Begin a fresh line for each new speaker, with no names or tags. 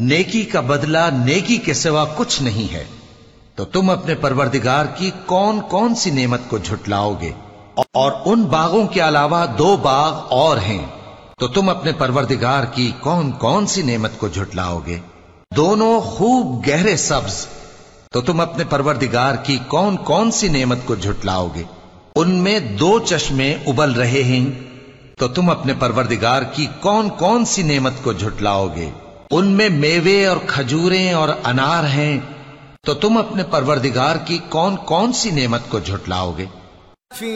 नेकी का बदला नेकी के सिवा कुछ नहीं है, तो तुम अपने परवरदिगार की कौन कौन सी नेमत को झुटलाओगे? और उन बागों के अलावा 2 बाग और हैं, तो तुम अपने परवरदिगार की कौन कौन सी नेमत को झुटलाओगे? दोनों खूब गहरे सब्ज, तो तुम अपने परवरदिगार की कौन कौन सी नेमत को झुटलाओगे? उनमें 2 चश्मे उबल रहे हैं, तो तुम अपने परवरदिगार की कौन कौन सी नेमत को झुटलाओगे? उनमें मेवे और खजूरें और अनार हैं, तो तुम अपने परवरदिगार की कौन कौन सी नेमत को झुटलाओगे?